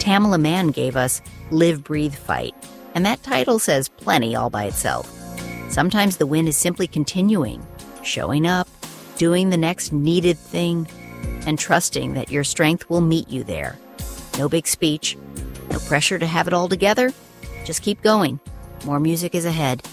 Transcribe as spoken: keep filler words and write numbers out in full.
Tamala Mann gave us Live, Breathe, Fight, and that title says plenty all by itself. Sometimes the win is simply continuing, showing up, doing the next needed thing, and trusting that your strength will meet you there. No big speech, no pressure to have it all together. Just keep going. More music is ahead.